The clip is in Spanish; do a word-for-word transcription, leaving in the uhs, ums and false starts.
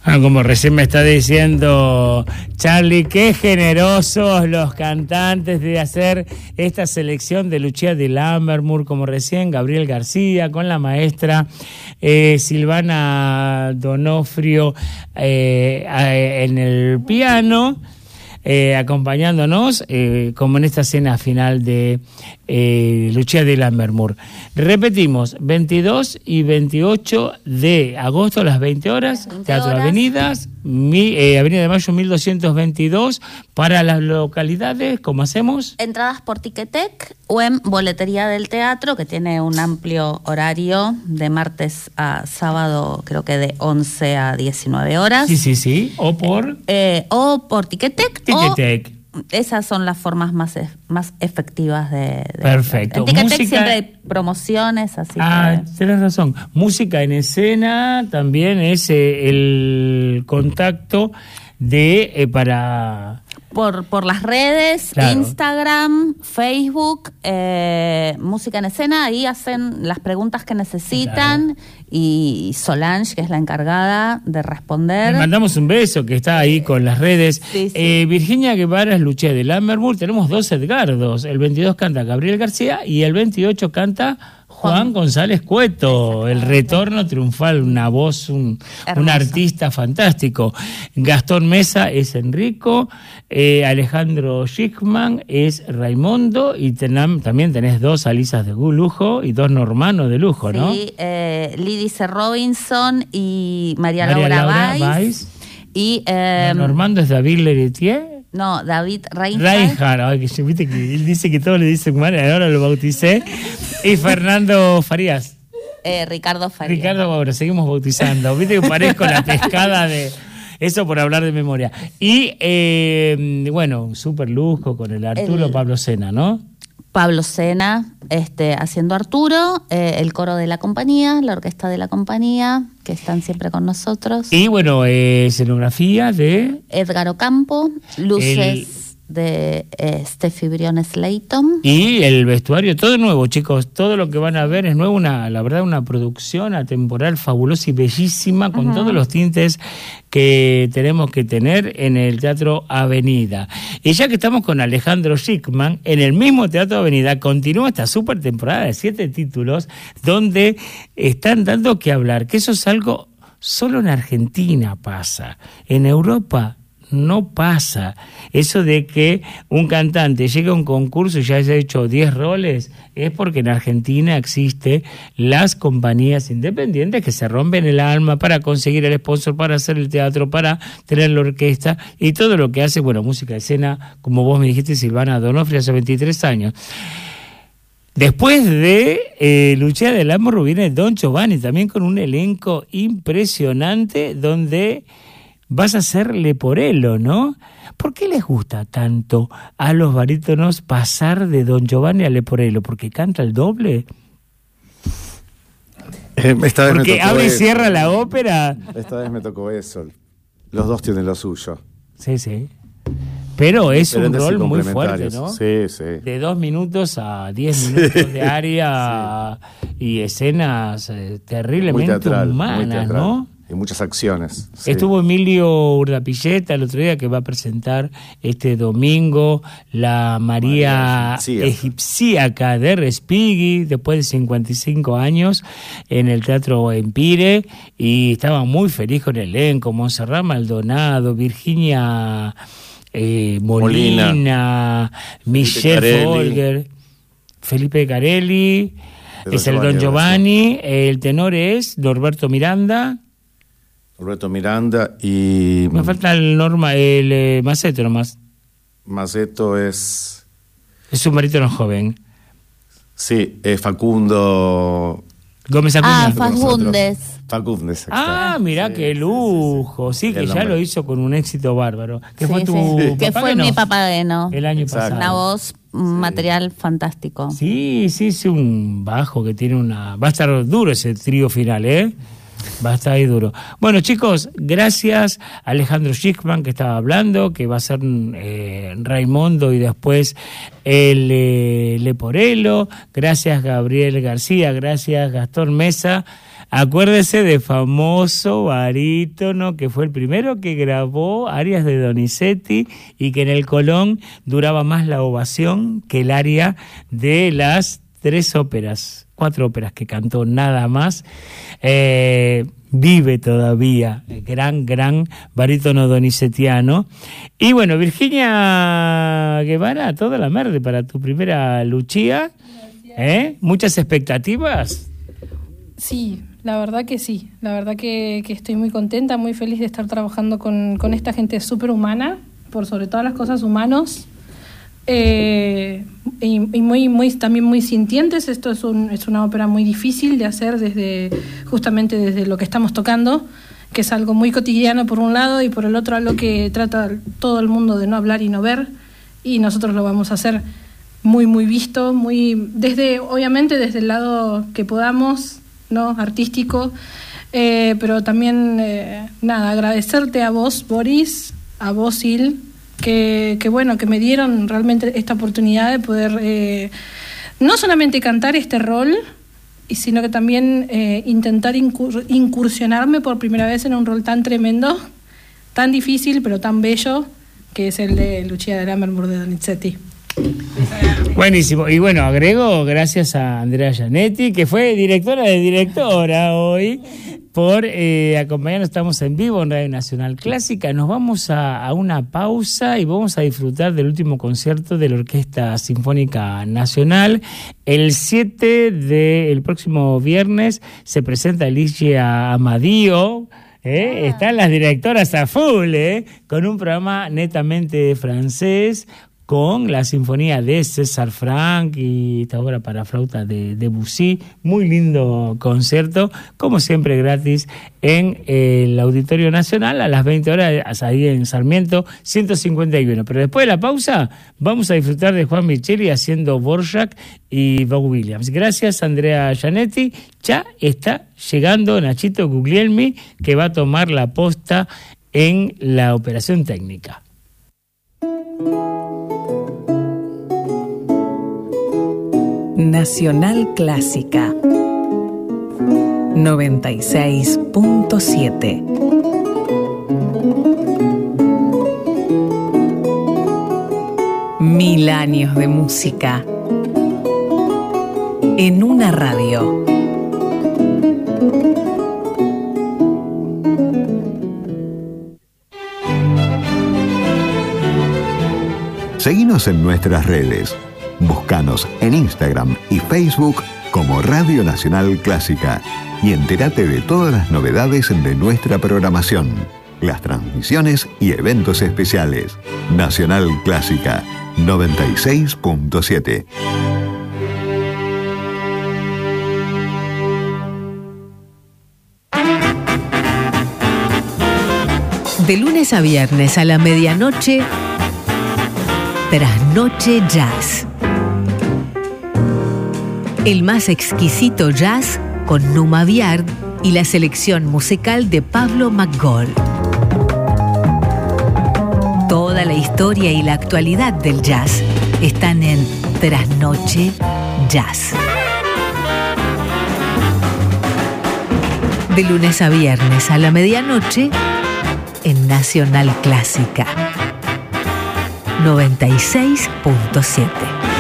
Ah, como recién me está diciendo Charlie, qué generosos los cantantes de hacer esta selección de Lucia di Lammermoor, como recién Gabriel García, con la maestra eh, Silvana Donofrio eh, eh, en el piano, eh, acompañándonos, eh, como en esta escena final de eh, Lucia di Lammermoor. Repetimos, veintidós y veintiocho de agosto a las veinte horas, Teatro horas. Avenidas, mi, eh, Avenida de Mayo mil doscientos veintidós, para las localidades, ¿cómo hacemos? Entradas por Ticketek o en Boletería del Teatro, que tiene un amplio horario de martes a sábado, creo que de once a diecinueve horas. Sí, sí, sí, o por... Eh, o por Ticketek. Ticketek. Esas son las formas más más efectivas de... de Perfecto. En Ticketek Música... siempre hay promociones, así ah, que... tienes razón. Música en escena también es eh, el contacto de eh, para... Por, por las redes, claro. Instagram, Facebook, eh, Música en Escena, ahí hacen las preguntas que necesitan, claro. Y Solange, que es la encargada de responder. Le mandamos un beso, que está ahí con las redes. Sí, sí. Eh, Virginia Guevara es Lucia di Lammermoor. Tenemos dos Edgardos. El veintidós canta Gabriel García y el veintiocho canta Juan González Cueto, el retorno triunfal, una voz, un, un artista fantástico. Gastón Mesa es Enrico, eh, Alejandro Schickman es Raimundo, y tenam, también tenés dos Alisas de lujo y dos normanos de lujo, ¿no? Sí, eh, Lidice Robinson y María, María Laura, Laura Weiss. Y eh, Normando es David Leritier. No, David Reinhardt. Reinhardt, ay, que yo, viste que él dice que todos le dicen mal, ahora lo bauticé. Y Fernando Farías. Eh, Ricardo Farías. Ricardo, ahora seguimos bautizando. Viste que parezco la pescada de... Eso por hablar de memoria. Y, eh, bueno, súper lujo con el Arturo el... Pablo Sena, ¿no? Pablo Sena, este, haciendo Arturo, eh, el coro de la compañía, la orquesta de la compañía, que están siempre con nosotros. Y bueno, eh, escenografía de... Edgar Ocampo, luces el... de eh, Steffi Briones Leighton. Y el vestuario, todo nuevo, chicos, todo lo que van a ver es nuevo, una, la verdad, una producción atemporal fabulosa y bellísima, con uh-huh. todos los tintes que tenemos que tener en el Teatro Avenida. Y ya que estamos con Alejandro Schickman, en el mismo Teatro Avenida continúa esta super temporada de siete títulos, donde están dando que hablar, que eso es algo solo en Argentina pasa, en Europa no pasa. Eso de que un cantante llegue a un concurso y ya haya hecho diez roles, es porque en Argentina existe las compañías independientes que se rompen el alma para conseguir el sponsor, para hacer el teatro, para tener la orquesta y todo lo que hace, bueno, música de escena, como vos me dijiste, Silvana Donofrio, hace veintitrés años. Después de eh, Lucia di Lammermoor viene Don Giovanni, también con un elenco impresionante, donde vas a ser Leporello, ¿no? ¿Por qué les gusta tanto a los barítonos pasar de Don Giovanni a Leporello? ¿Porque canta el doble? Eh, esta vez ¿Porque me tocó abre y eso. cierra la ópera? Esta vez me tocó eso. Los dos tienen lo suyo. Sí, sí. Pero es un rol muy fuerte, ¿no? Sí, sí. De dos minutos a diez minutos sí. de área sí. y escenas eh, terriblemente muy teatral, humanas, muy teatral. ¿No? Y muchas acciones. Sí. Estuvo Emilio Urdapilleta el otro día, que va a presentar este domingo la María, María Egipcíaca de Respighi, después de cincuenta y cinco años, en el Teatro Empire, y estaba muy feliz con el elenco, Montserrat Maldonado, Virginia eh, Molina, Molina Michelle Folger, Felipe Carelli, es el Don Giovanni, el tenor es Norberto Miranda, Roberto Miranda y... Me falta el Norma, el eh, Maceto nomás. Maceto es... Es un barítono joven. Sí, es Facundo... Gómez Acuña. Ah, Fagundes. Fagundes. Ah, mirá sí, qué lujo. Sí, sí, sí. que el ya nombre. Lo hizo con un éxito bárbaro. ¿Qué sí, fue tu sí. Que fue mi papageno. El año Exacto. pasado. Una voz, un sí. material fantástico. Sí, sí, sí, un bajo que tiene una... Va a estar duro ese trío final, ¿eh? Va a estar ahí duro. Bueno, chicos, gracias a Alejandro Schickman, que estaba hablando, que va a ser eh, Raimundo y después el eh, Leporello. Gracias Gabriel García, gracias Gastón Mesa. Acuérdese de famoso barítono que fue el primero que grabó arias de Donizetti y que en el Colón duraba más la ovación que el aria de las tres óperas, cuatro óperas que cantó nada más. Eh, vive todavía, gran, gran barítono donizettiano. Y bueno, Virginia Guevara, toda la merde para tu primera Lucia. ¿Eh? ¿Muchas expectativas? Sí, la verdad que sí. La verdad que, que estoy muy contenta, muy feliz de estar trabajando con, con esta gente súper humana, por sobre todas las cosas humanos. Eh, y, y muy, muy, también muy sintientes. Esto es, un, es una ópera muy difícil de hacer desde justamente desde lo que estamos tocando, que es algo muy cotidiano por un lado y por el otro algo que trata todo el mundo de no hablar y no ver, y nosotros lo vamos a hacer muy muy visto, muy desde obviamente desde el lado que podamos, no artístico, eh, pero también eh, nada, agradecerte a vos, Boris, a vos, Il, que, que bueno, que me dieron realmente esta oportunidad de poder eh, no solamente cantar este rol, sino que también eh, intentar incur- incursionarme por primera vez en un rol tan tremendo, tan difícil pero tan bello, que es el de Lucia de Lammermoor de Donizetti. Buenísimo. Y bueno, agrego gracias a Andrea Gianetti, que fue directora de directora hoy, por eh, acompañarnos. Estamos en vivo en Radio Nacional Clásica. Nos vamos a, a una pausa y vamos a disfrutar del último concierto de la Orquesta Sinfónica Nacional. El siete del próximo viernes se presenta Ligia Amadio. ¿Eh? Ah. Están las directoras a full, ¿eh? Con un programa netamente francés, con la sinfonía de César Franck y esta obra para flauta de Debussy. Muy lindo concierto, como siempre gratis en el Auditorio Nacional a las veinte horas, ahí en Sarmiento ciento cincuenta y uno. Pero después de la pausa vamos a disfrutar de Juan Micheli haciendo Dvorak y Bob Williams. Gracias, Andrea Gianetti. Ya está llegando Nachito Guglielmi, que va a tomar la posta en la operación técnica. Nacional Clásica noventa y seis punto siete. Mil años de música en una radio. Seguinos en nuestras redes. Búscanos en Instagram y Facebook como Radio Nacional Clásica y entérate de todas las novedades de nuestra programación, las transmisiones y eventos especiales. Nacional Clásica noventa y seis punto siete. De lunes a viernes a la medianoche, Trasnoche Jazz. El más exquisito jazz con Numa Viard y la selección musical de Pablo McGoll. Toda la historia y la actualidad del jazz están en Trasnoche Jazz. De lunes a viernes a la medianoche en Nacional Clásica noventa y seis punto siete.